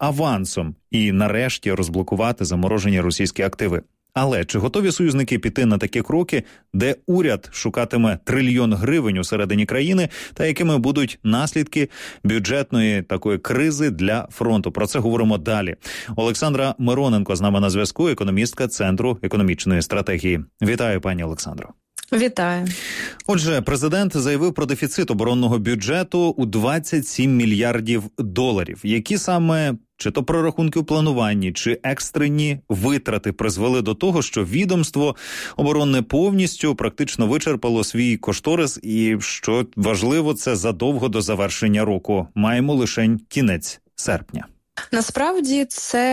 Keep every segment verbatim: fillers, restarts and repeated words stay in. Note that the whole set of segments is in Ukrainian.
авансом і нарешті розблокувати заморожені російські активи. Але чи готові союзники піти на такі кроки, де уряд шукатиме трильйон гривень у середині країни, та якими будуть наслідки бюджетної такої кризи для фронту? Про це говоримо далі. Олександра Мироненко з нами на зв'язку, економістка Центру економічної стратегії. Вітаю, пані Олександро. Вітаю. Отже, президент заявив про дефіцит оборонного бюджету у двадцять сім мільярдів доларів. Які саме, чи то прорахунки у плануванні, чи екстрені витрати призвели до того, що відомство оборонне повністю практично вичерпало свій кошторис і, що важливо, це задовго до завершення року. Маємо лише кінець серпня. Насправді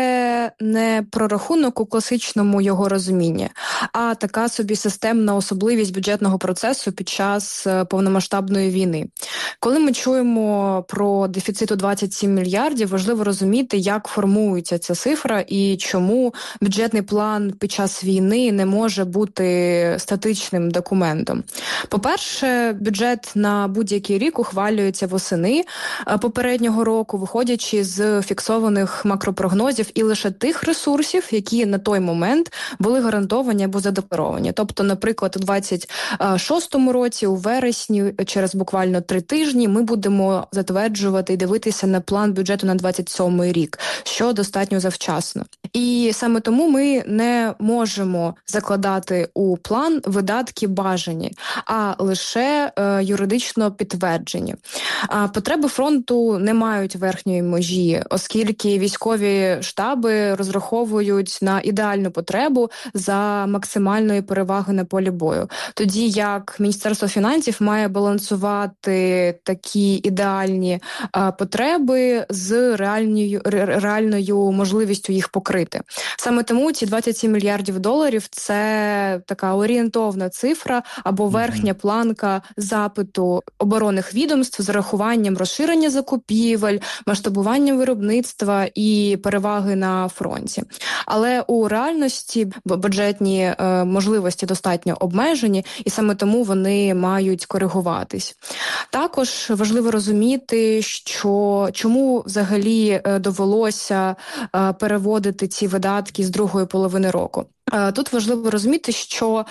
це не прорахунок у класичному його розумінні, а така собі системна особливість бюджетного процесу під час повномасштабної війни. Коли ми чуємо про дефіцит у двадцять сім мільярдів, важливо розуміти, як формується ця цифра і чому бюджетний план під час війни не може бути статичним документом. По-перше, бюджет на будь-який рік ухвалюється восени попереднього року, виходячи з фіксованих макропрогнозів і лише тих ресурсів, які на той момент були гарантовані або задекларовані. Тобто, наприклад, у двадцять шостому році, у вересні, через буквально три тижні, ми будемо затверджувати і дивитися на план бюджету на двадцять сьомий рік, що достатньо завчасно. І саме тому ми не можемо закладати у план видатки бажані, а лише е, юридично підтверджені. А потреби фронту не мають верхньої межі, оскільки Оскільки військові штаби розраховують на ідеальну потребу за максимальної переваги на полі бою. Тоді як Міністерство фінансів має балансувати такі ідеальні а, потреби з реальною, реальною можливістю їх покрити. Саме тому ці двадцять сім мільярдів доларів – це така орієнтовна цифра або верхня планка запиту оборонних відомств з урахуванням розширення закупівель, масштабуванням виробництва і переваги на фронті. Але у реальності бюджетні е, можливості достатньо обмежені, і саме тому вони мають коригуватись. Також важливо розуміти, що чому взагалі е, довелося е, переводити ці видатки з другої половини року. Тут важливо розуміти, що,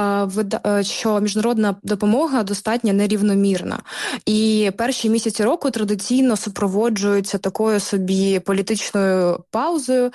що міжнародна допомога достатньо нерівномірна. І перші місяці року традиційно супроводжуються такою собі політичною паузою,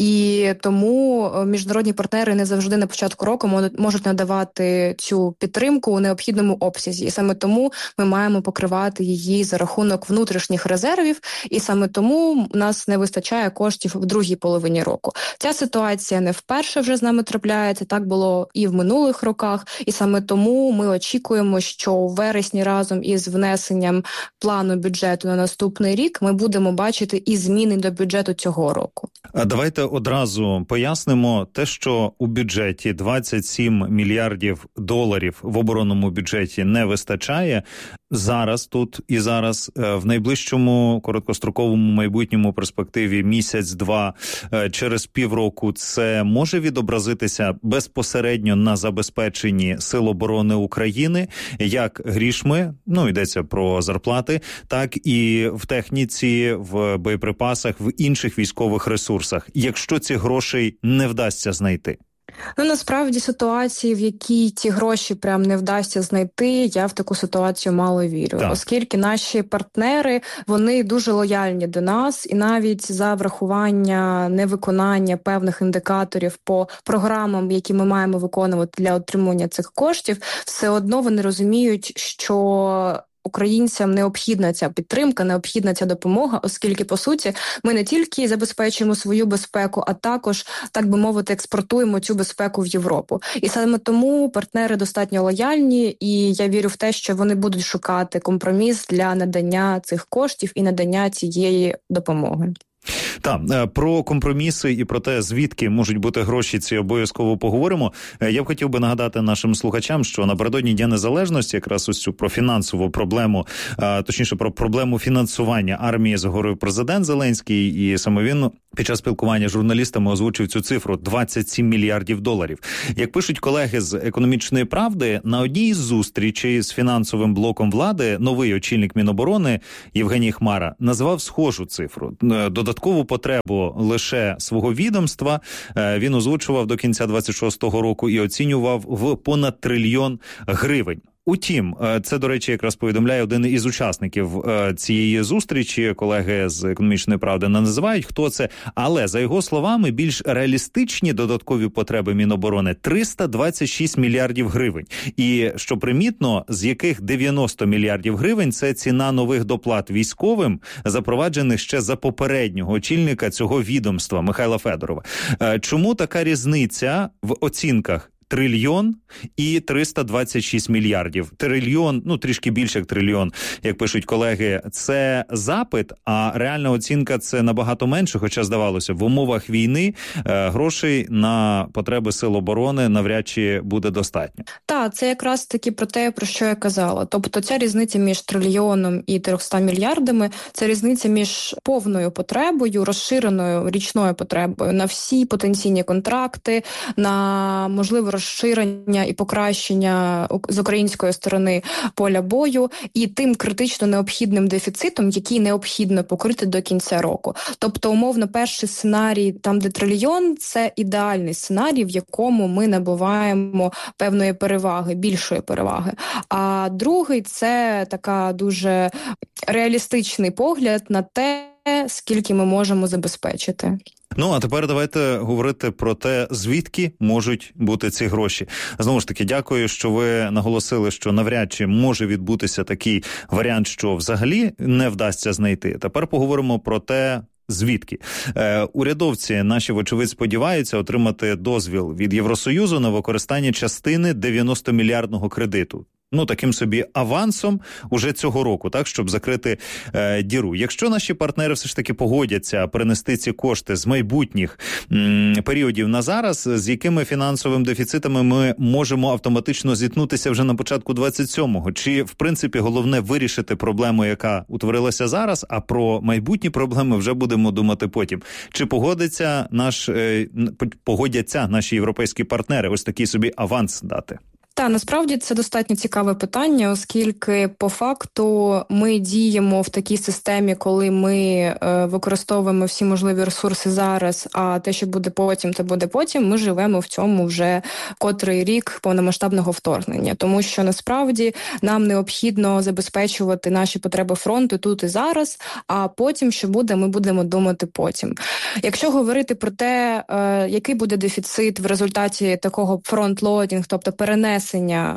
і тому міжнародні партнери не завжди на початку року можуть надавати цю підтримку у необхідному обсязі. І саме тому ми маємо покривати її за рахунок внутрішніх резервів, і саме тому у нас не вистачає коштів в другій половині року. Ця ситуація не вперше вже з нами трапляється, так було і в минулих роках, і саме тому ми очікуємо, що у вересні разом із внесенням плану бюджету на наступний рік ми будемо бачити і зміни до бюджету цього року. А давайте одразу пояснимо те, що у бюджеті двадцять сім мільярдів доларів в оборонному бюджеті не вистачає. Зараз тут і зараз в найближчому короткостроковому майбутньому перспективі місяць-два, через півроку це може відобразитися безпосередньо на забезпеченні Сил оборони України, як грішми, ну йдеться про зарплати, так і в техніці, в боєприпасах, в інших військових ресурсах, якщо ці грошей не вдасться знайти. Ну, насправді, ситуації, в якій ці гроші прям не вдасться знайти, я в таку ситуацію мало вірю. Так. Оскільки наші партнери, вони дуже лояльні до нас, і навіть за врахування невиконання певних індикаторів по програмам, які ми маємо виконувати для отримання цих коштів, все одно вони розуміють, що українцям необхідна ця підтримка, необхідна ця допомога, оскільки, по суті, ми не тільки забезпечуємо свою безпеку, а також, так би мовити, експортуємо цю безпеку в Європу. І саме тому партнери достатньо лояльні, і я вірю в те, що вони будуть шукати компроміс для надання цих коштів і надання цієї допомоги. Так, про компроміси і про те, звідки можуть бути гроші, ці обов'язково поговоримо. Я б хотів би нагадати нашим слухачам, що напередодні Дня Незалежності якраз ось цю про фінансову проблему, точніше про проблему фінансування армії заговорив президент Зеленський, і саме він під час спілкування з журналістами озвучив цю цифру – двадцять сім мільярдів доларів. Як пишуть колеги з «Економічної правди», на одній із зустрічей з фінансовим блоком влади новий очільник Міноборони Євгеній Хмара назвав схожу цифру. Додаткову потребу лише свого відомства він озвучував до кінця двадцять шостого року і оцінював в понад трильйон гривень. Утім, це, до речі, якраз повідомляє один із учасників цієї зустрічі, колеги з «Економічної правди» не називають, хто це, але, за його словами, більш реалістичні додаткові потреби Міноборони – триста двадцять шість мільярдів гривень. І, що примітно, з яких дев'яносто мільярдів гривень – це ціна нових доплат військовим, запроваджених ще за попереднього очільника цього відомства Михайла Федорова. Чому така різниця в оцінках? Трильйон і триста двадцять шість мільярдів. Трильйон, ну трішки більше як трильйон, як пишуть колеги, це запит, а реальна оцінка це набагато менше, хоча, здавалося, в умовах війни е, грошей на потреби сил оборони навряд чи буде достатньо. Так, це якраз таки про те, про що я казала. Тобто ця різниця між трильйоном і триста мільярдами, це різниця між повною потребою, розширеною річною потребою на всі потенційні контракти, на можливо розширення і покращення з української сторони поля бою і тим критично необхідним дефіцитом, який необхідно покрити до кінця року. Тобто, умовно, перший сценарій, там де трильйон, це ідеальний сценарій, в якому ми набуваємо певної переваги, більшої переваги. А другий – це така дуже реалістичний погляд на те, скільки ми можемо забезпечити. Ну, а тепер давайте говорити про те, звідки можуть бути ці гроші. Знову ж таки, дякую, що ви наголосили, що навряд чи може відбутися такий варіант, що взагалі не вдасться знайти. Тепер поговоримо про те, звідки. Е, урядовці наші, вочевидь, сподіваються отримати дозвіл від Євросоюзу на використання частини дев'яностомільярдного кредиту. Ну, таким собі авансом уже цього року, так, щоб закрити е, діру. Якщо наші партнери все ж таки погодяться перенести ці кошти з майбутніх м, періодів на зараз, з якими фінансовими дефіцитами ми можемо автоматично зіткнутися вже на початку двадцять сьомого? Чи, в принципі, головне вирішити проблему, яка утворилася зараз, а про майбутні проблеми вже будемо думати потім? Чи погодиться наш, е, погодяться наші європейські партнери ось такий собі аванс дати? Та, насправді це достатньо цікаве питання, оскільки по факту ми діємо в такій системі, коли ми е, використовуємо всі можливі ресурси зараз, а те, що буде потім, то буде потім, ми живемо в цьому вже котрий рік повномасштабного вторгнення. Тому що насправді нам необхідно забезпечувати наші потреби фронту тут і зараз, а потім, що буде, ми будемо думати потім. Якщо говорити про те, е, який буде дефіцит в результаті такого фронт-лоадінг, тобто перенесення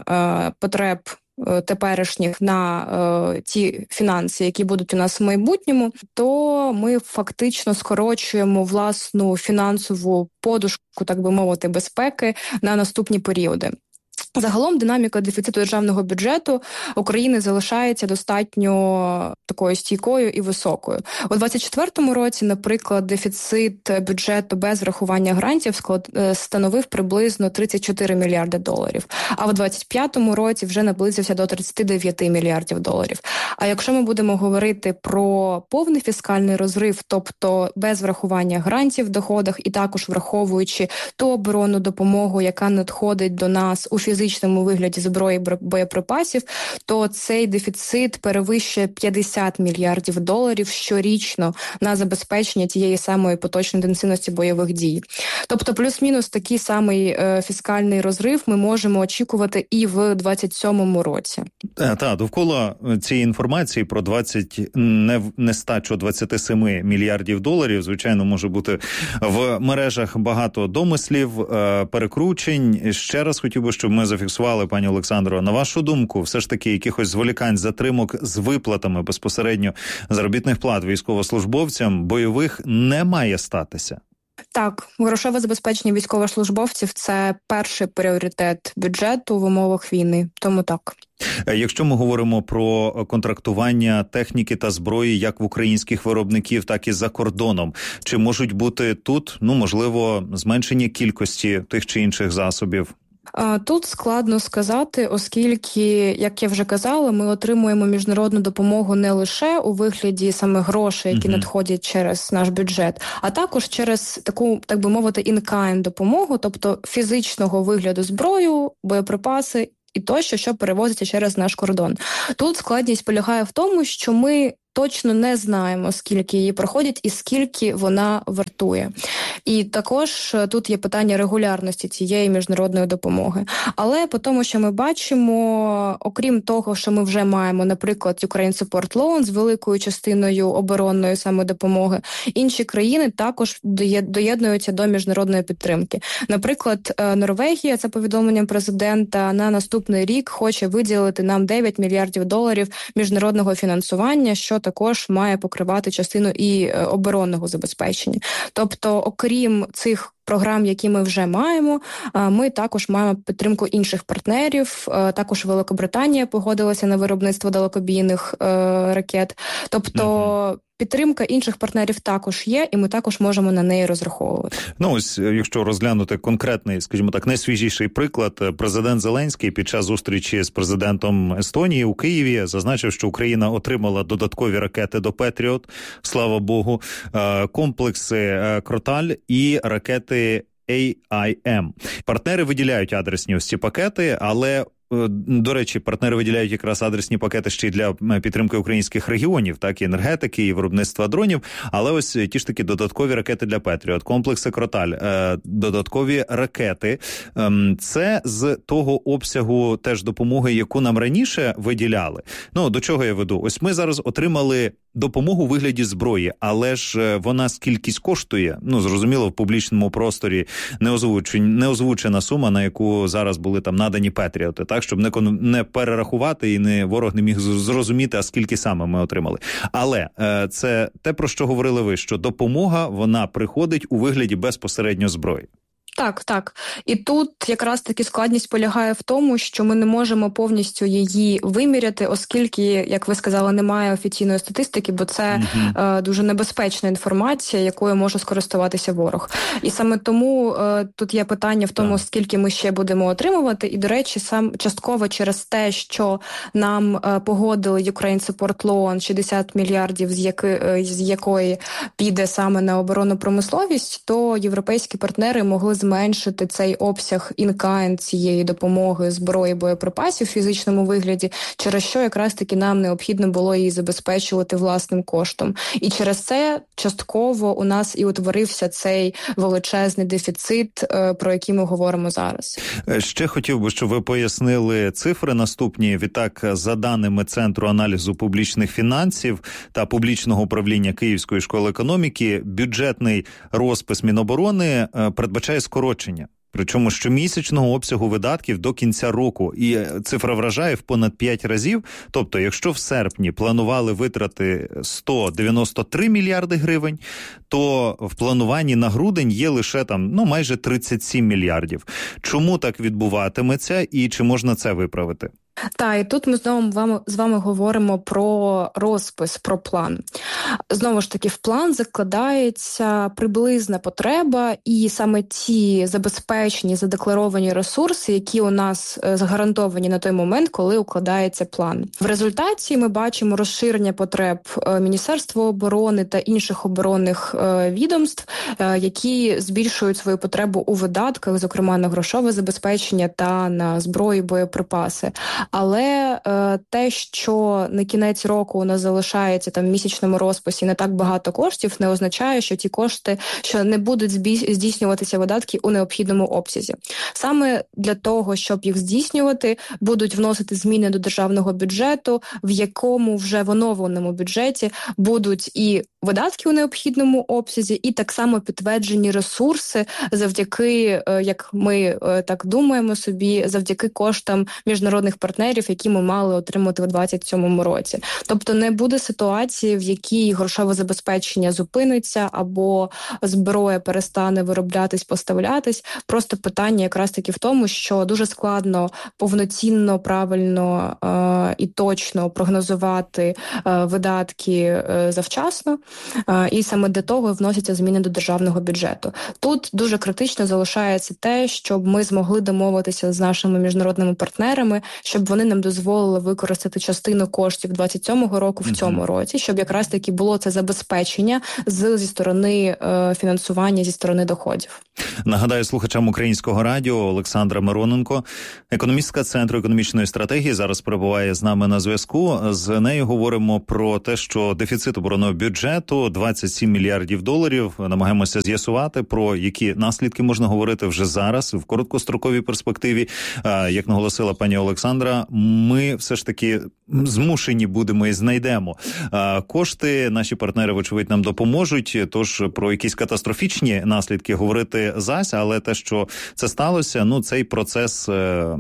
Е, потреб е, теперішніх на е, ті фінанси, які будуть у нас в майбутньому, то ми фактично скорочуємо власну фінансову подушку, так би мовити, безпеки на наступні періоди. Загалом динаміка дефіциту державного бюджету України залишається достатньо такою стійкою і високою. У двадцять четвертому році, наприклад, дефіцит бюджету без врахування грантів склад, становив приблизно тридцять чотири мільярди доларів, а в двадцять п'ятому році вже наблизився до тридцять дев'ять мільярдів доларів. А якщо ми будемо говорити про повний фіскальний розрив, тобто без врахування грантів в доходах і також враховуючи ту оборонну допомогу, яка надходить до нас у фізичному вигляді зброї боєприпасів, то цей дефіцит перевищує п'ятдесят мільярдів доларів щорічно на забезпечення тієї самої поточної інтенсивності бойових дій. Тобто плюс-мінус такий самий е, фіскальний розрив ми можемо очікувати і в двадцять сьомому році. Так, довкола цієї інформації про двадцять нестачу двадцять сім мільярдів доларів, звичайно, може бути в мережах багато домислів, е, перекручень. Ще раз хотів би, щоб ми зафіксували, пані Олександро, на вашу думку, все ж таки якихось зволікань, затримок з виплатами безпосередньо заробітних плат військовослужбовцям бойових не має статися? Так, грошове забезпечення військовослужбовців – це перший пріоритет бюджету в умовах війни, тому так. Якщо ми говоримо про контрактування техніки та зброї як в українських виробників, так і за кордоном, чи можуть бути тут, ну, можливо, зменшення кількості тих чи інших засобів? Тут складно сказати, оскільки, як я вже казала, ми отримуємо міжнародну допомогу не лише у вигляді саме грошей, які uh-huh. надходять через наш бюджет, а також через таку, так би мовити, in-kind допомогу, тобто фізичного вигляду зброю, боєприпаси і тощо, що перевозиться через наш кордон. Тут складність полягає в тому, що ми точно не знаємо, скільки її проходять і скільки вона вартує. І також тут є питання регулярності цієї міжнародної допомоги. Але по тому, що ми бачимо, окрім того, що ми вже маємо, наприклад, Ukraine Support Loan з великою частиною оборонної саме допомоги, інші країни також доєднуються до міжнародної підтримки. Наприклад, Норвегія, за повідомленням президента, на наступний рік хоче виділити нам дев'ять мільярдів доларів міжнародного фінансування, що також має покривати частину і оборонного забезпечення. Тобто, окрім цих програм, які ми вже маємо, ми також маємо підтримку інших партнерів. Також Великобританія погодилася на виробництво далекобійних ракет. Тобто, mm-hmm. підтримка інших партнерів також є, і ми також можемо на неї розраховувати. Ну, ось, якщо розглянути конкретний, скажімо так, найсвіжіший приклад, президент Зеленський під час зустрічі з президентом Естонії у Києві зазначив, що Україна отримала додаткові ракети до Петріот, слава Богу, комплекси Кроталь і ракети ей ай ем. Партнери виділяють адресні ось ці пакети, але до речі, партнери виділяють якраз адресні пакети ще й для підтримки українських регіонів, так, і енергетики, і виробництва дронів, але ось ті ж таки додаткові ракети для Петріот, комплекси Кроталь, додаткові ракети. Це з того обсягу теж допомоги, яку нам раніше виділяли. Ну, до чого я веду? Ось ми зараз отримали допомогу у вигляді зброї, але ж вона скількись коштує, ну, зрозуміло, в публічному просторі не озвучена, не озвучена сума, на яку зараз були там надані Петріоти, так, щоб не, не перерахувати і не ворог не міг зрозуміти, а скільки саме ми отримали. Але е, це те, про що говорили ви, що допомога, вона приходить у вигляді безпосередньо зброї. Так, так. І тут якраз таки складність полягає в тому, що ми не можемо повністю її виміряти, оскільки, як ви сказали, немає офіційної статистики, бо це mm-hmm. е, дуже небезпечна інформація, якою може скористуватися ворог. І саме тому е, тут є питання в тому, yeah. скільки ми ще будемо отримувати. І, до речі, сам частково через те, що нам е, погодили Ukraine Support Loan шістдесят мільярдів, з, яки, е, з якої піде саме на оборонну промисловість, то європейські партнери могли зменшити цей обсяг in-kind цієї допомоги зброї, боєприпасів в фізичному вигляді, через що якраз таки нам необхідно було її забезпечувати власним коштом. І через це частково у нас і утворився цей величезний дефіцит, про який ми говоримо зараз. Ще хотів би, щоб ви пояснили цифри наступні. Відтак, за даними Центру аналізу публічних фінансів та публічного управління Київської школи економіки, бюджетний розпис Міноборони передбачає скорочення. Причому щомісячного обсягу видатків до кінця року. І цифра вражає в понад п'ять разів. Тобто, якщо в серпні планували витрати сто дев'яносто три мільярди гривень, то в плануванні на грудень є лише там, ну, майже тридцять сім мільярдів. Чому так відбуватиметься і чи можна це виправити? Так, і тут ми знову вами, з вами говоримо про розпис, про план. Знову ж таки, в план закладається приблизна потреба і саме ті забезпечені, задекларовані ресурси, які у нас загарантовані на той момент, коли укладається план. В результаті ми бачимо розширення потреб Міністерства оборони та інших оборонних відомств, які збільшують свою потребу у видатках, зокрема на грошове забезпечення та на зброю, боєприпаси. Але е, те, що на кінець року у нас залишається там в місячному розписі не так багато коштів, не означає, що ті кошти, що не будуть збі... здійснюватися видатки у необхідному обсязі. Саме для того, щоб їх здійснювати, будуть вносити зміни до державного бюджету, в якому вже в оновленому бюджеті будуть і видатки у необхідному обсязі, і так само підтверджені ресурси завдяки, е, як ми е, так думаємо собі, завдяки коштам міжнародних партнерів, партнерів, які ми мали отримати в двадцять сьомому році. Тобто не буде ситуації, в якій грошове забезпечення зупиниться або зброя перестане вироблятись, поставлятись. Просто питання якраз таки в тому, що дуже складно повноцінно, правильно е- і точно прогнозувати е- видатки е- завчасно, е- і саме для того вносяться зміни до державного бюджету. Тут дуже критично залишається те, щоб ми змогли домовитися з нашими міжнародними партнерами, щоб вони нам дозволили використати частину коштів двадцять сьомого року в цьому році, щоб якраз таки було це забезпечення з, зі сторони е, фінансування, зі сторони доходів. Нагадаю слухачам Українського радіо, Олександра Мироненко, економістка Центру економічної стратегії, зараз перебуває з нами на зв'язку. З нею говоримо про те, що дефіцит оборонного бюджету двадцять сім мільярдів доларів. Намагаємося з'ясувати, про які наслідки можна говорити вже зараз, в короткостроковій перспективі. Як наголосила пані Олександра, ми все ж таки змушені будемо і знайдемо кошти. Наші партнери, вочевидь, нам допоможуть, тож про якісь катастрофічні наслідки говорити зась, але те, що це сталося, ну, цей процес,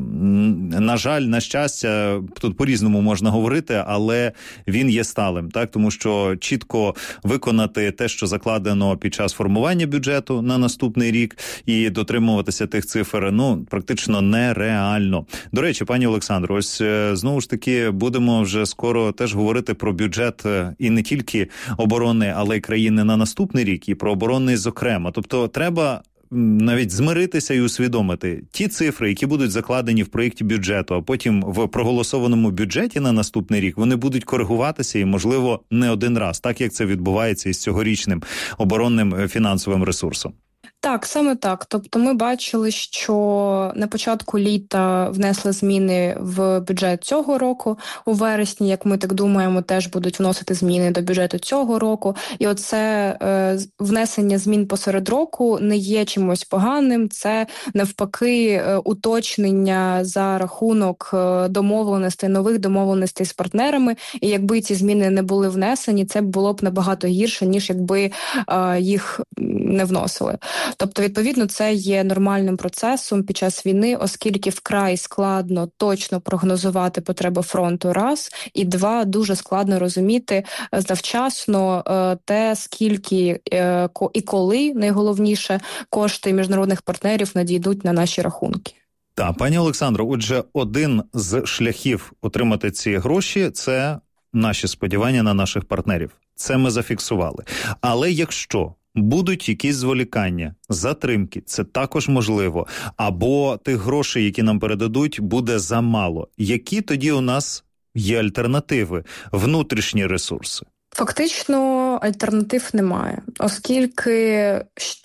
на жаль, на щастя, тут по-різному можна говорити, але він є сталим, так, тому що чітко виконати те, що закладено під час формування бюджету на наступний рік і дотримуватися тих цифр, ну, практично нереально. До речі, пані Олександро, ось знову ж таки будемо вже скоро теж говорити про бюджет і не тільки оборони, але й країни на наступний рік, і про оборонний зокрема. Тобто треба навіть змиритися і усвідомити ті цифри, які будуть закладені в проєкті бюджету, а потім в проголосованому бюджеті на наступний рік, вони будуть коригуватися і, можливо, не один раз, так як це відбувається із цьогорічним оборонним фінансовим ресурсом. Так, саме так. Тобто ми бачили, що на початку літа внесли зміни в бюджет цього року. У вересні, як ми так думаємо, теж будуть вносити зміни до бюджету цього року. І оце е, внесення змін посеред року не є чимось поганим. Це навпаки е, уточнення за рахунок е, домовленостей, нових домовленостей з партнерами. І якби ці зміни не були внесені, це було б набагато гірше, ніж якби е, їх не вносили. Тобто, відповідно, це є нормальним процесом під час війни, оскільки вкрай складно точно прогнозувати потреби фронту, раз, і два, дуже складно розуміти завчасно те, скільки і коли, найголовніше, кошти міжнародних партнерів надійдуть на наші рахунки. Так, пані Олександро, отже, один з шляхів отримати ці гроші – це наші сподівання на наших партнерів. Це ми зафіксували. Але якщо будуть якісь зволікання, затримки, це також можливо, або тих грошей, які нам передадуть, буде замало. Які тоді у нас є альтернативи, внутрішні ресурси? Фактично альтернатив немає, оскільки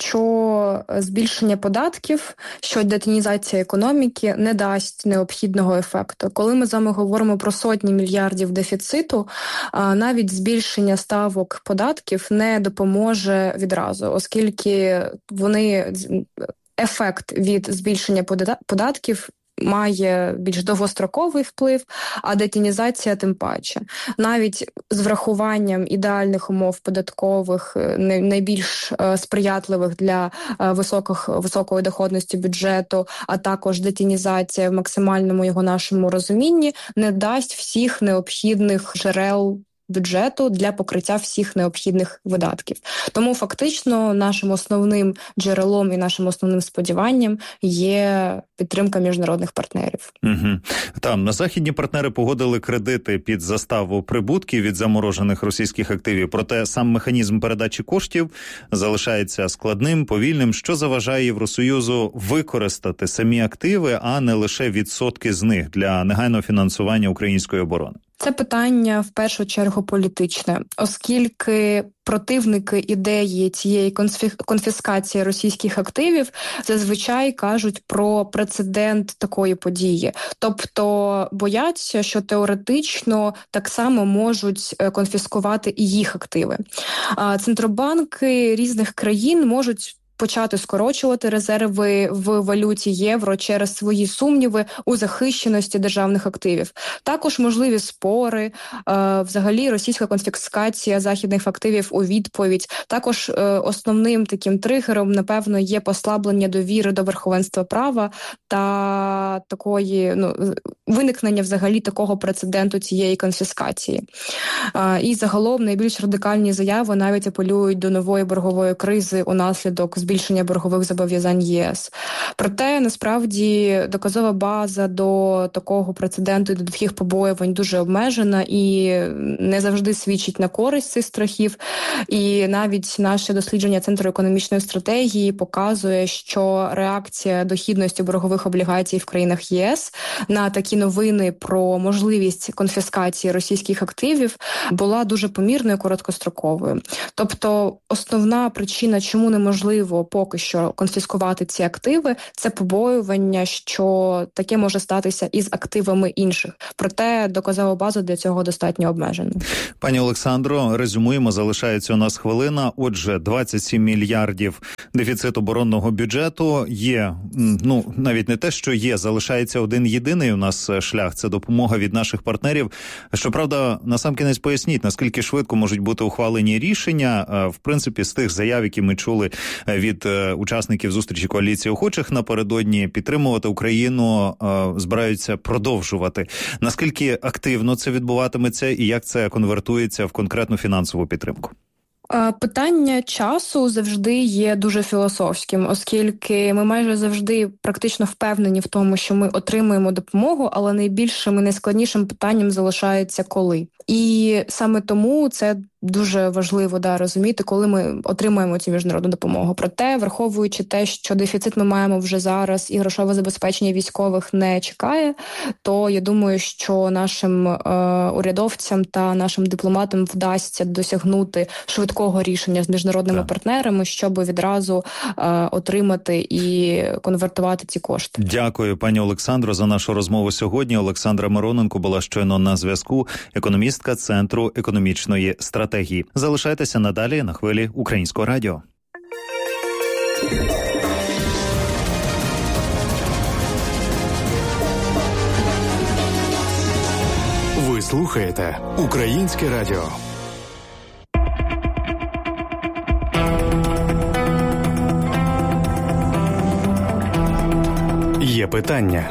що збільшення податків, що детінізація економіки не дасть необхідного ефекту. Коли ми з вами говоримо про сотні мільярдів дефіциту, навіть збільшення ставок податків не допоможе відразу, оскільки вони ефект від збільшення податків має більш довгостроковий вплив, а детінізація тим паче. Навіть з врахуванням ідеальних умов податкових, найбільш сприятливих для високих, високої доходності бюджету, а також детінізація в максимальному його нашому розумінні, не дасть всіх необхідних джерел бюджету для покриття всіх необхідних видатків. Тому фактично нашим основним джерелом і нашим основним сподіванням є підтримка міжнародних партнерів. Угу. Там на західні партнери погодили кредити під заставу прибутків від заморожених російських активів. Проте сам механізм передачі коштів залишається складним, повільним, що заважає Євросоюзу використати самі активи, а не лише відсотки з них для негайного фінансування української оборони. Це питання в першу чергу політичне, оскільки противники ідеї цієї конфіскації російських активів зазвичай кажуть про прецедент такої події. Тобто бояться, що теоретично так само можуть конфіскувати і їх активи. Центробанки різних країн можуть почати скорочувати резерви в валюті євро через свої сумніви у захищеності державних активів. Також можливі спори, е, взагалі російська конфіскація західних активів у відповідь. Також е, основним таким тригером, напевно, є послаблення довіри до верховенства права та такої, ну, виникнення взагалі такого прецеденту цієї конфіскації. Е, і загалом найбільш радикальні заяви навіть апелюють до нової боргової кризи унаслідок збільшення боргових зобов'язань ЄС. Проте, насправді, доказова база до такого прецеденту і до таких побоювань дуже обмежена і не завжди свідчить на користь цих страхів. І навіть наше дослідження Центру економічної стратегії показує, що реакція дохідності боргових облігацій в країнах ЄС на такі новини про можливість конфіскації російських активів була дуже помірною, короткостроковою. Тобто основна причина, чому неможливо поки що конфіскувати ці активи, це побоювання, що таке може статися із активами інших. Проте доказова база для цього достатньо обмежена. Пані Олександро, резюмуємо, залишається у нас хвилина. Отже, двадцять сім мільярдів дефіцит оборонного бюджету є, ну, навіть не те, що є, залишається один єдиний у нас шлях – це допомога від наших партнерів. Щоправда, насамкінець поясніть, наскільки швидко можуть бути ухвалені рішення, в принципі, з тих заяв, які ми чули від учасників зустрічі коаліції охочих напередодні підтримувати Україну, збираються продовжувати. Наскільки активно це відбуватиметься і як це конвертується в конкретну фінансову підтримку? Питання часу завжди є дуже філософським, оскільки ми майже завжди практично впевнені в тому, що ми отримуємо допомогу, але найбільшим і найскладнішим питанням залишається коли. І саме тому це дуже важливо, да, розуміти, коли ми отримаємо цю міжнародну допомогу. Проте, враховуючи те, що дефіцит ми маємо вже зараз і грошове забезпечення військових не чекає, то я думаю, що нашим е, урядовцям та нашим дипломатам вдасться досягнути швидкого рішення з міжнародними так. партнерами, щоб відразу е, отримати і конвертувати ці кошти. Дякую, пані Олександро, за нашу розмову сьогодні. Олександра Мироненко була щойно на зв'язку, економістка Центру економічної стратегії. Залишайтеся надалі на хвилі Українського радіо. Ви слухаєте Українське радіо. Є питання.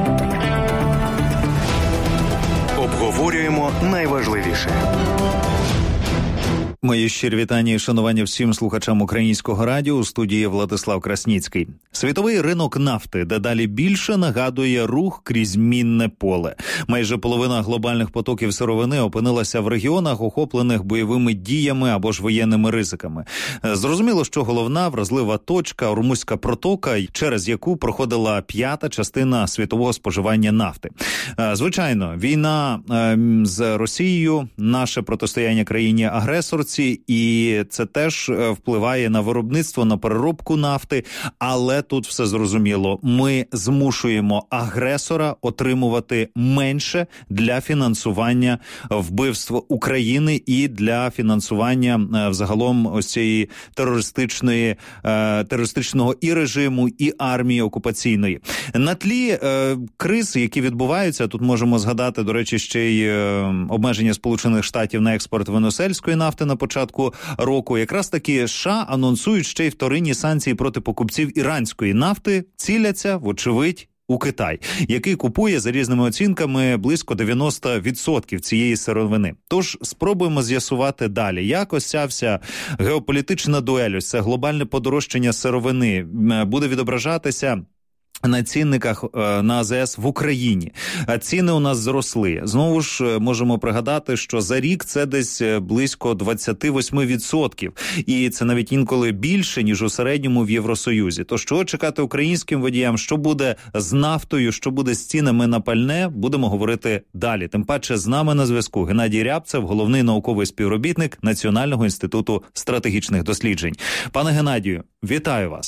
Обговорюємо найважливіше. Мої щирі вітання і шанування всім слухачам Українського радіо. У студії Владислав Красніцький. Світовий ринок нафти дедалі більше нагадує рух крізь мінне поле. Майже половина глобальних потоків сировини опинилася в регіонах, охоплених бойовими діями або ж воєнними ризиками. Зрозуміло, що головна вразлива точка – Ормузька протока, через яку проходила п'ята частина світового споживання нафти. Звичайно, війна з Росією, наше протистояння країні-агресорці, і це теж впливає на виробництво, на переробку нафти, але тут все зрозуміло. Ми змушуємо агресора отримувати менше для фінансування вбивства України і для фінансування взагалом ось цієї терористичної, терористичного і режиму, і армії окупаційної. На тлі криз, які відбуваються, тут можемо згадати, до речі, ще й обмеження Сполучених Штатів на експорт венесуельської нафти на початку року. Якраз таки США анонсують ще й вторинні санкції проти покупців іранської нафти, ціляться, вочевидь, у Китай, який купує за різними оцінками близько дев'яносто відсотків цієї сировини. Тож спробуємо з'ясувати далі, як ось ця вся геополітична дуель, ось це глобальне подорожчання сировини буде відображатися на цінниках на АЗС в Україні. Ціни у нас зросли. Знову ж можемо пригадати, що за рік це десь близько двадцять вісім відсотків. І це навіть інколи більше, ніж у середньому в Євросоюзі. То що чекати українським водіям, що буде з нафтою, що буде з цінами на пальне, будемо говорити далі. Тим паче з нами на зв'язку Геннадій Рябцев, головний науковий співробітник Національного інституту стратегічних досліджень. Пане Геннадію, вітаю вас.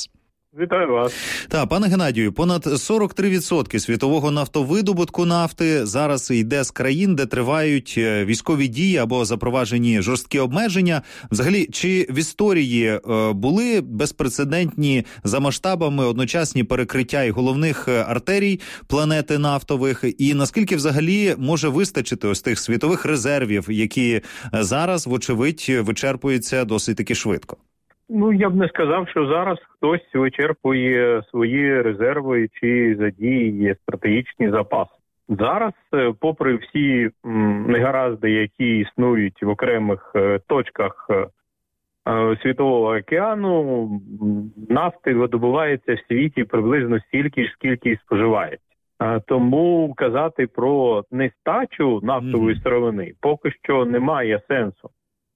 Вітаю вас. Так, пане Геннадію, понад сорок три відсотки світового нафтовидобутку нафти зараз йде з країн, де тривають військові дії або запроваджені жорсткі обмеження. Взагалі, чи в історії були безпрецедентні за масштабами одночасні перекриття і головних артерій планети нафтових? І наскільки взагалі може вистачити ось тих світових резервів, які зараз, вочевидь, вичерпуються досить таки швидко? Ну, я б не сказав, що зараз хтось вичерпує свої резерви чи задіює стратегічні запаси. Зараз, попри всі негаразди, які існують в окремих точках Світового океану, нафти видобувається в світі приблизно стільки ж, скільки і споживається. Тому казати про нестачу нафтової mm-hmm. сировини поки що немає сенсу.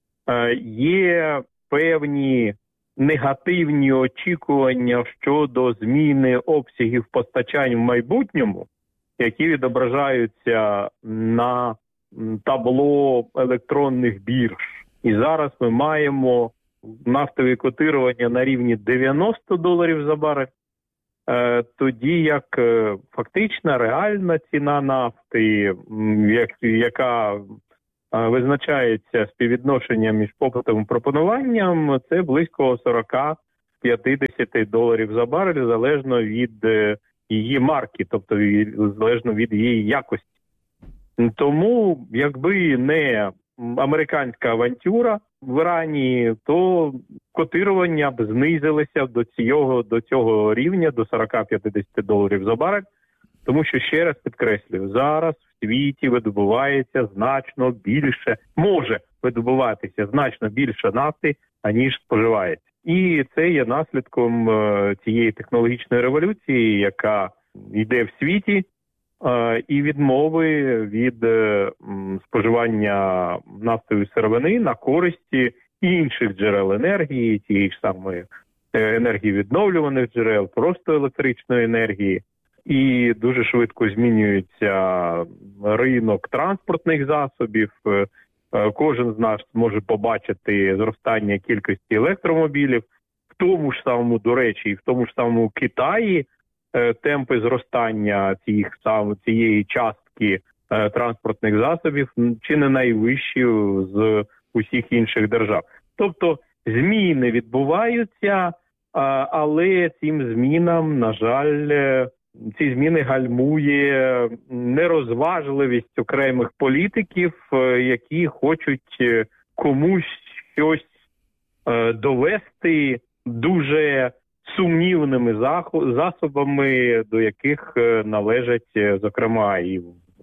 Є певні негативні очікування щодо зміни обсягів постачань в майбутньому, які відображаються на табло електронних бірж. І зараз ми маємо нафтові котирування на рівні дев'яносто доларів за барель, тоді як фактична реальна ціна нафти, яка визначається співвідношенням між попитом і пропонуванням, це близько сорок-п'ятдесят доларів за барель, залежно від її марки, тобто залежно від її якості. Тому, якби не американська авантюра в Ірані, то котирування б знизилися до цього, до цього рівня, до сорок-п'ятдесят доларів за барель, тому що, ще раз підкреслюю, зараз в світі видобувається значно більше, може видобуватися значно більше нафти, аніж споживається. І це є наслідком е, цієї технологічної революції, яка йде в світі, е, і відмови від е, споживання нафтової сировини на користі інших джерел енергії, тієї ж самої е, енергії відновлюваних джерел, просто електричної енергії. І дуже швидко змінюється ринок транспортних засобів. Кожен з нас може побачити зростання кількості електромобілів. В тому ж самому, до речі, і в тому ж самому Китаї темпи зростання цих, цієї частки транспортних засобів чи не найвищі з усіх інших держав. Тобто зміни відбуваються, але цим змінам, на жаль, ці зміни гальмує нерозважливість окремих політиків, які хочуть комусь щось довести дуже сумнівними засобами, до яких належать, зокрема, і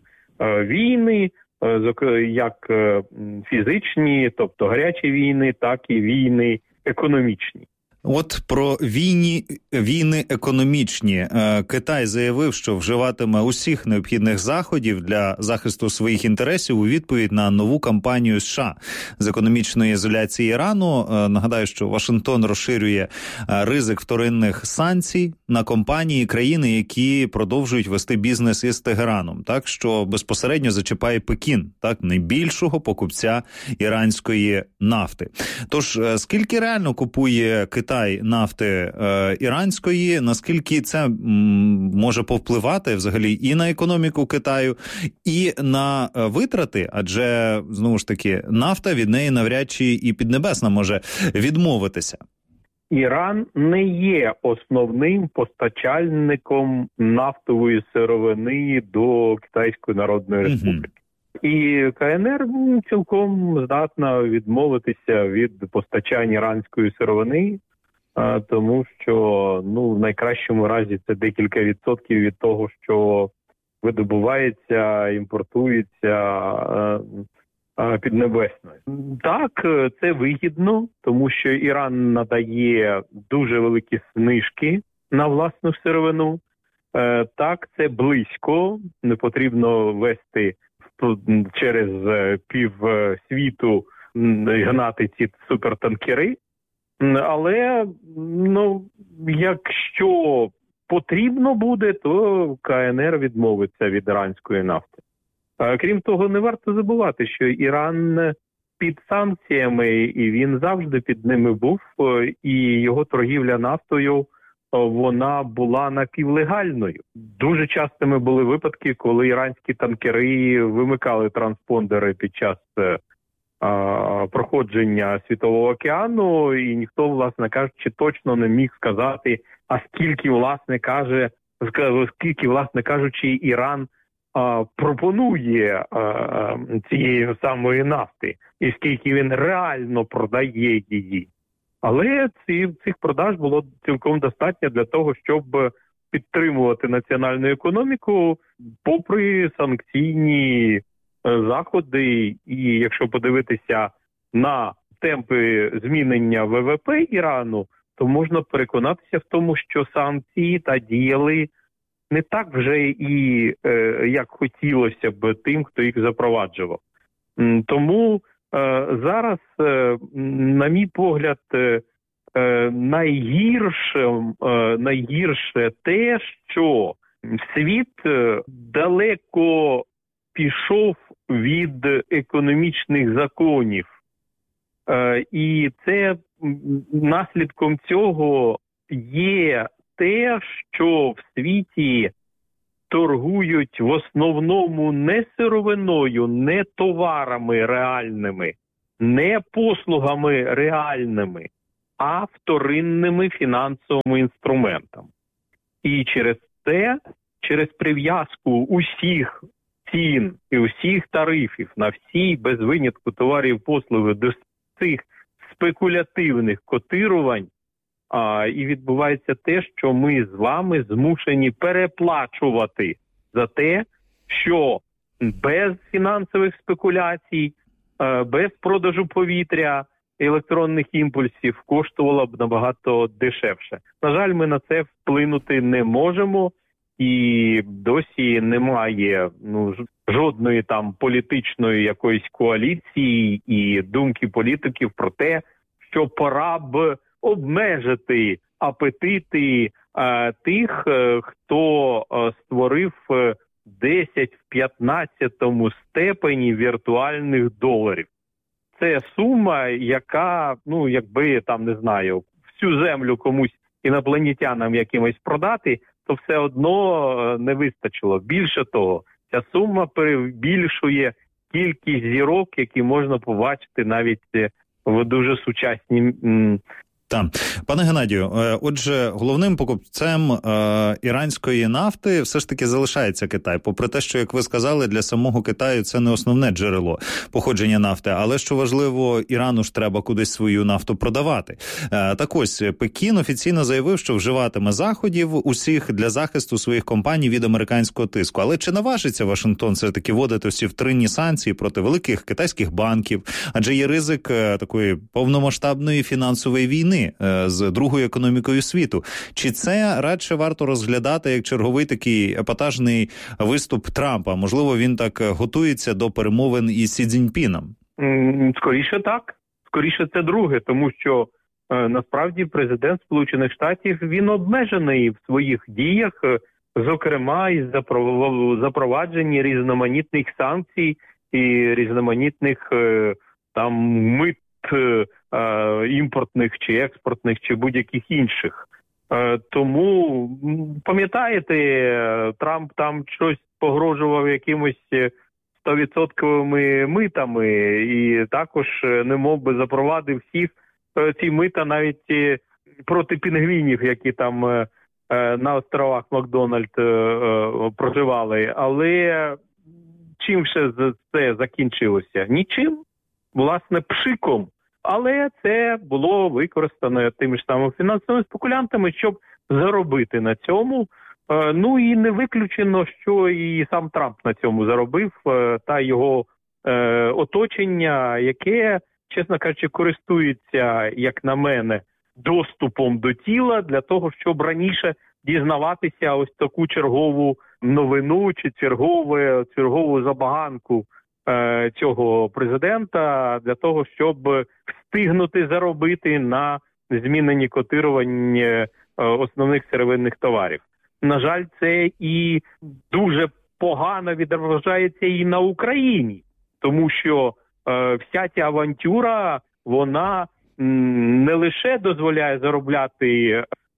війни, як фізичні, тобто гарячі війни, так і війни економічні. От про війні, війни економічні. Китай заявив, що вживатиме усіх необхідних заходів для захисту своїх інтересів у відповідь на нову кампанію США з економічної ізоляції Ірану. Нагадаю, що Вашингтон розширює ризик вторинних санкцій на компанії країни, які продовжують вести бізнес із Тегераном, так, що безпосередньо зачіпає Пекін, так, найбільшого покупця іранської нафти. Tож, скільки реально купує Китай Китай нафти е, іранської, наскільки це м, може повпливати взагалі і на економіку Китаю, і на е, витрати, адже, знову ж таки, нафта від неї навряд чи і Піднебесна може відмовитися. Іран не є основним постачальником нафтової сировини до Китайської Народної Республіки. Mm-hmm. І КНР цілком здатна відмовитися від постачання іранської сировини, тому що, ну, в найкращому разі це декілька відсотків від того, що видобувається, імпортується Піднебесною. Так, це вигідно, тому що Іран надає дуже великі знижки на власну сировину. Так, це близько, не потрібно вести через пів світу гнати ці супертанкери. Але, ну, якщо потрібно буде, то КНР відмовиться від іранської нафти. Крім того, не варто забувати, що Іран під санкціями, і він завжди під ними був, і його торгівля нафтою вона була напівлегальною. Дуже частими були випадки, коли іранські танкери вимикали транспондери під час е, е, проходження Світового океану, і ніхто, власне кажучи, точно не міг сказати, а скільки, власне, каже, скільки, власне кажучи, Іран е, пропонує е, цієї самої нафти, і скільки він реально продає її. Але ці, цих продаж було цілком достатньо для того, щоб підтримувати національну економіку попри санкційні заходи. І якщо подивитися на темпи змінення ВВП Ірану, то можна переконатися в тому, що санкції та діяли не так вже і е, як хотілося б тим, хто їх запроваджував. Тому зараз, на мій погляд, найгірше, найгірше те, що світ далеко пішов від економічних законів. І це наслідком цього є те, що в світі торгують в основному не сировиною, не товарами реальними, не послугами реальними, а вторинними фінансовими інструментами. І через це, через прив'язку усіх цін і усіх тарифів на всі, без винятку товарів, послуги до цих спекулятивних котирувань, А, і відбувається те, що ми з вами змушені переплачувати за те, що без фінансових спекуляцій, без продажу повітря, електронних імпульсів коштувало б набагато дешевше. На жаль, ми на це вплинути не можемо, і досі немає ну, жодної там політичної якоїсь коаліції і думки політиків про те, що пора б обмежити апетити е, тих, е, хто е, створив е, десять в п'ятнадцятому степені віртуальних доларів. Це сума, яка, ну, якби, там, не знаю, всю землю комусь інопланетянам якимось продати, то все одно е, не вистачило. Більше того, ця сума перебільшує кількість зірок, які можна побачити навіть е, в дуже сучасній м, Так. Пане Геннадію, отже, головним покупцем е, іранської нафти все ж таки залишається Китай. Попри те, що, як ви сказали, для самого Китаю це не основне джерело походження нафти. Але, що важливо, Ірану ж треба кудись свою нафту продавати. Е, так ось, Пекін офіційно заявив, що вживатиме заходів усіх для захисту своїх компаній від американського тиску. Але чи наважиться Вашингтон все-таки вводити всі втринні санкції проти великих китайських банків? Адже є ризик е, такої повномасштабної фінансової війни з другою економікою світу. Чи це радше варто розглядати як черговий такий епатажний виступ Трампа? Можливо, він так готується до перемовин із Сі Цзіньпіном? Скоріше так. Скоріше це друге, тому що е, насправді президент Сполучених Штатів, він обмежений в своїх діях, е, зокрема із запровадження різноманітних санкцій і різноманітних е, там мит е, імпортних чи експортних, чи будь-яких інших. Тому, пам'ятаєте, Трамп там щось погрожував якимось сто відсотків митами і також немов би запровадив всіх ці мита навіть проти пінгвінів, які там на островах Макдональд проживали. Але чим ще це закінчилося? Нічим. Власне, пшиком. Але це було використано тими ж самими фінансовими спекулянтами, щоб заробити на цьому. Ну і не виключено, що і сам Трамп на цьому заробив, та його е, оточення, яке, чесно кажучи, користується, як на мене, доступом до тіла для того, щоб раніше дізнаватися ось таку чергову новину чи чергову, чергову забаганку е, цього президента для того, щоб встигнути заробити на зміненні котирувань основних сировинних товарів. На жаль, це і дуже погано відображається і на Україні, тому що е, вся ця авантюра, вона м, не лише дозволяє заробляти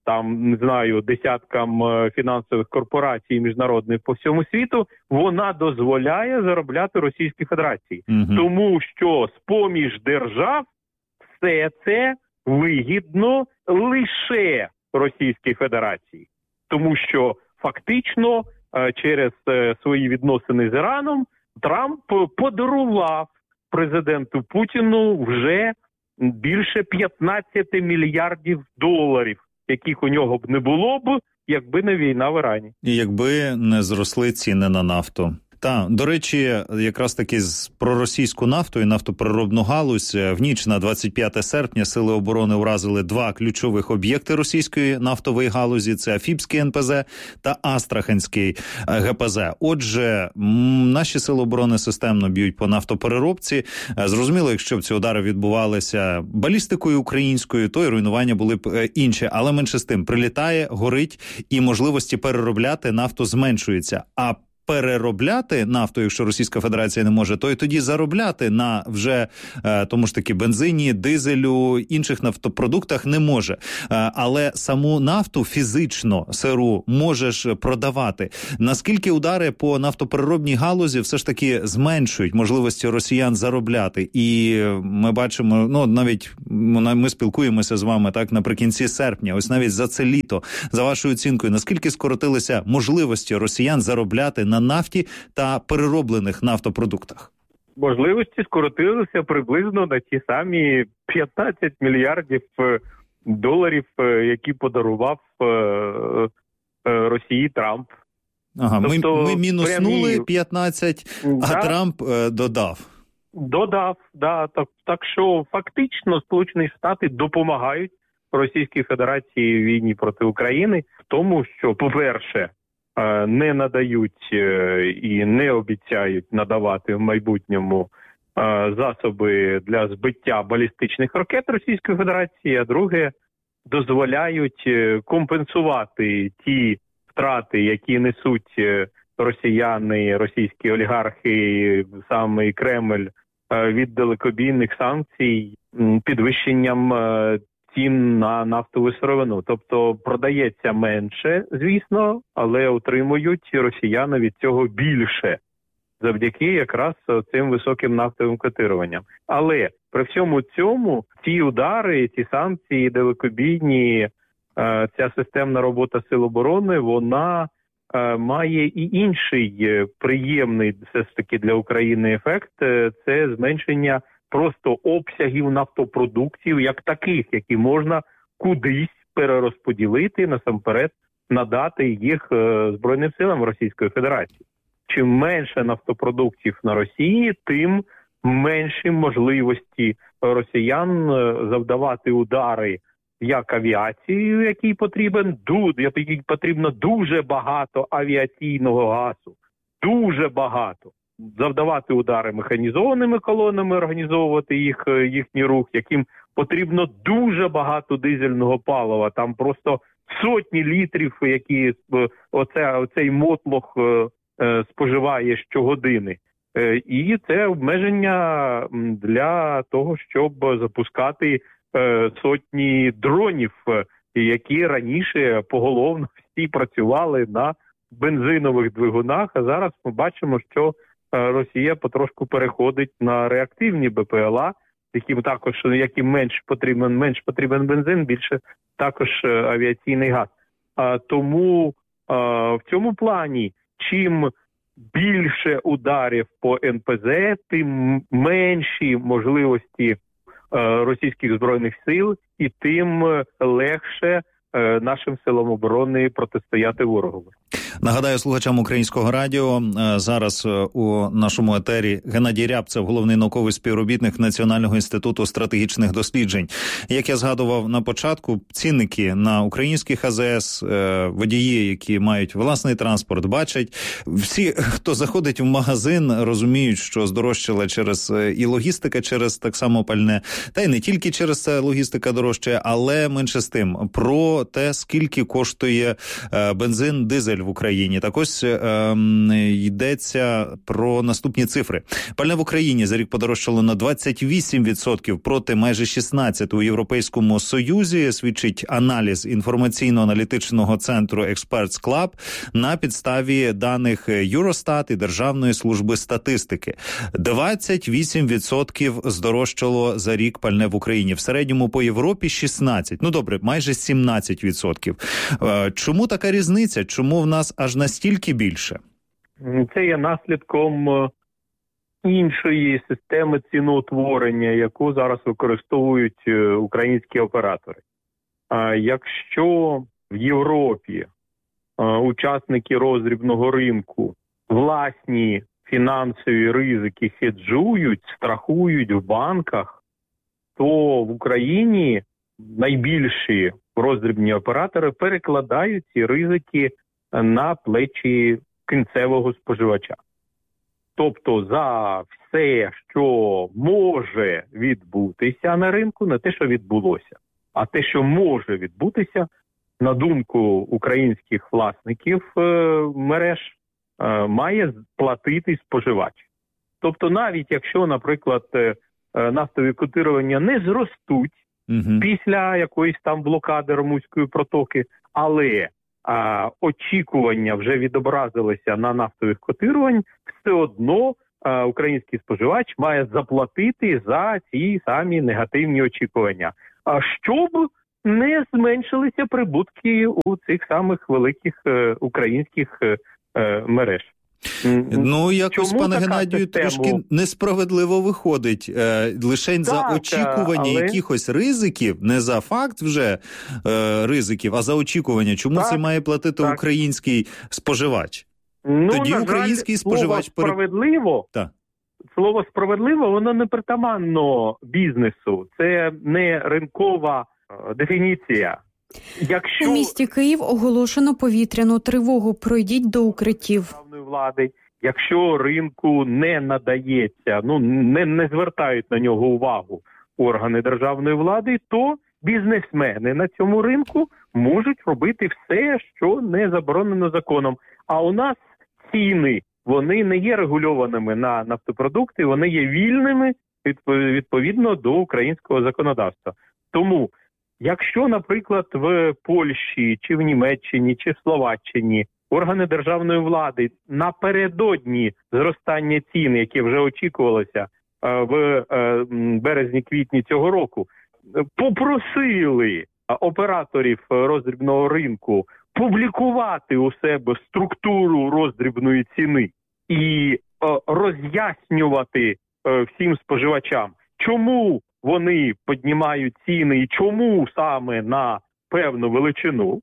там, не знаю, десяткам фінансових корпорацій міжнародних по всьому світу, вона дозволяє заробляти Російській Федерації. Угу. Тому що з-поміж держав все це вигідно лише Російській Федерації. Тому що фактично через свої відносини з Іраном Трамп подарував президенту Путіну вже більше п'ятнадцять мільярдів доларів, яких у нього б не було б, якби не війна в Ірані. І якби не зросли ціни на нафту. Та, до речі, якраз таки з проросійську нафту і нафтопереробну галузь в ніч на двадцять п'яте серпня Сили оборони вразили два ключових об'єкти російської нафтової галузі – це Афіпський ен пе зе та Астраханський ге пе зе. Отже, наші Сили оборони системно б'ють по нафтопереробці. Зрозуміло, якщо б ці удари відбувалися балістикою українською, то й руйнування були б інші. Але менше з тим, прилітає, горить і можливості переробляти нафту зменшуються. А переробляти нафту, якщо Російська Федерація не може, то і тоді заробляти на вже е, тому ж таки бензині, дизелю, інших нафтопродуктах не може. Е, але саму нафту фізично, сиру, можеш продавати. Наскільки удари по нафтопереробній галузі все ж таки зменшують можливості росіян заробляти? І ми бачимо, ну навіть ми спілкуємося з вами так наприкінці серпня, ось навіть за це літо, за вашою оцінкою, наскільки скоротилися можливості росіян заробляти на нафті та перероблених нафтопродуктах? Можливості скоротилися приблизно на ті самі п'ятнадцять мільярдів доларів, які подарував Росії Трамп. Ага, тобто, ми, ми мінуснули прямі... п'ятнадцять, а да, Трамп е, додав. Додав, да. Так, так що фактично Сполучені Штати допомагають Російській Федерації в війні проти України в тому, що, по-перше, не надають і не обіцяють надавати в майбутньому засоби для збиття балістичних ракет Російської Федерації, а друге, дозволяють компенсувати ті втрати, які несуть росіяни, російські олігархи, саме Кремль, від далекобійних санкцій, підвищенням цін на нафтову сировину. Тобто продається менше, звісно, але отримують росіяни від цього більше, завдяки якраз цим високим нафтовим котируванням. Але при всьому цьому ці удари, ці санкції далекобійні, ця системна робота Сил оборони, вона має і інший приємний все ж таки для України ефект – це зменшення просто обсягів нафтопродуктів як таких, які можна кудись перерозподілити, насамперед надати їх Збройним силам Російської Федерації. Чим менше нафтопродуктів на Росії, тим менші можливості росіян завдавати удари як авіацією, якій потрібен, якій потрібно дуже багато авіаційного газу, дуже багато. Завдавати удари механізованими колонами, організовувати їх, їхній рух, яким потрібно дуже багато дизельного палива. Там просто сотні літрів, які оце, оцей мотлох е, е, споживає щогодини. Е, і це обмеження для того, щоб запускати е, сотні дронів, які раніше поголовно всі працювали на бензинових двигунах, а зараз ми бачимо, що Росія потрошку переходить на реактивні Бе Пе Ел А, яким також, яким менш потрібен, менш потрібен бензин, більше також авіаційний газ. А, тому а, в цьому плані, чим більше ударів по Ен Пе Зе, тим менші можливості а, російських збройних сил, і тим легше а, нашим силам оборони протистояти ворогові. Нагадаю слухачам Українського радіо, зараз у нашому етері Геннадій Рябцев, головний науковий співробітник Національного інституту стратегічних досліджень. Як я згадував на початку, цінники на українських А Зе Ес, водії, які мають власний транспорт, бачать. Всі, хто заходить в магазин, розуміють, що здорожчала через і логістика, через так само пальне, та й не тільки через це логістика дорожчає, але менше з тим. Про про те, скільки коштує е, бензин, дизель в Україні. Так ось е, йдеться про наступні цифри. Пальне в Україні за рік подорожчало на двадцять вісім відсотків проти майже шістнадцять відсотків у Європейському Союзі, свідчить аналіз інформаційно-аналітичного центру Experts Club на підставі даних Юростат і Державної служби статистики. двадцять вісім відсотків здорожчало за рік пальне в Україні. В середньому по Європі шістнадцять. Ну добре, майже сімнадцять відсотків. Чому така різниця? Чому в нас аж настільки більше? Це є наслідком іншої системи ціноутворення, яку зараз використовують українські оператори. Якщо в Європі учасники роздрібного ринку власні фінансові ризики хеджують, страхують в банках, то в Україні найбільші роздрібні оператори перекладають ці ризики на плечі кінцевого споживача. Тобто за все, що може відбутися на ринку, не те, що відбулося, а те, що може відбутися, на думку українських власників е, мереж, е, має платити споживач. Тобто навіть якщо, наприклад, е, нафтові котирування не зростуть угу. після якоїсь там блокади Ормузької протоки, але а, очікування вже відобразилися на нафтових котирувань, все одно а, український споживач має заплатити за ці самі негативні очікування. А щоб не зменшилися прибутки у цих самих великих е, українських е, мереж. Ну, якось, Чому пане Геннадію, систему... трошки несправедливо виходить. Е, лишень так, за очікування але... якихось ризиків, не за факт вже е, ризиків, а за очікування. Чому так, це має платити так. український споживач? Ну, Тоді на український жаль, споживач... Слово справедливо, так. слово справедливо, воно не притаманно бізнесу. Це не ринкова е, дефініція. Якщо... У місті Київ оголошено повітряну тривогу. Пройдіть до укриттів. Влади, якщо ринку не надається, ну не, не звертають на нього увагу органи державної влади, то бізнесмени на цьому ринку можуть робити все, що не заборонено законом. А у нас ціни, вони не є регульованими на нафтопродукти, вони є вільними відповідно до українського законодавства. Тому якщо, наприклад, в Польщі, чи в Німеччині, чи в Словаччині органи державної влади напередодні зростання цін, яке вже очікувалося в березні-квітні цього року, попросили операторів роздрібного ринку публікувати у себе структуру роздрібної ціни і роз'яснювати всім споживачам, чому вони піднімають ціни і чому саме на певну величину,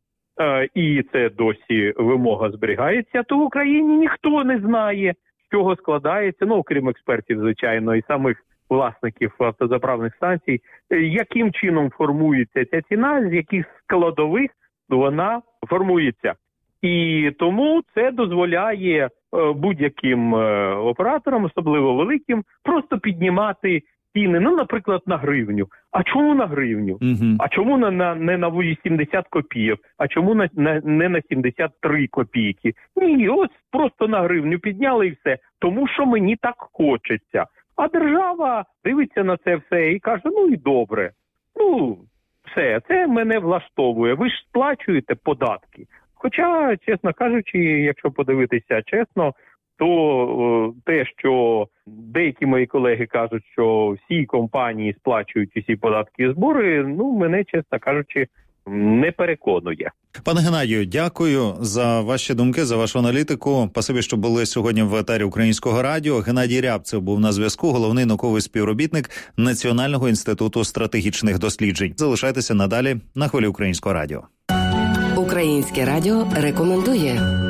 і це досі вимога зберігається, то в Україні ніхто не знає, з чого складається, ну, окрім експертів, звичайно, і самих власників автозаправних станцій, яким чином формується ця ціна, з яких складових вона формується. І тому це дозволяє будь-яким операторам, особливо великим, просто піднімати ціни, ну, наприклад, на гривню. А чому на гривню? Uh-huh. А чому на, на, не на вісімдесят копійок? А чому на, на, не на сімдесят три копійки? Ні, ось просто на гривню підняли і все. Тому що мені так хочеться. А держава дивиться на це все і каже, ну і добре. Ну, все, це мене влаштовує. Ви ж сплачуєте податки. Хоча, чесно кажучи, якщо подивитися чесно, то о, те, що деякі мої колеги кажуть, що всі компанії сплачують усі податки і збори, ну, мене, чесно кажучи, не переконує. Пане Геннадію, дякую за ваші думки, за вашу аналітику. Спасибі, що були сьогодні в етері Українського радіо. Геннадій Рябцев був на зв'язку, головний науковий співробітник Національного інституту стратегічних досліджень. Залишайтеся надалі на хвилі Українського радіо. Українське радіо рекомендує.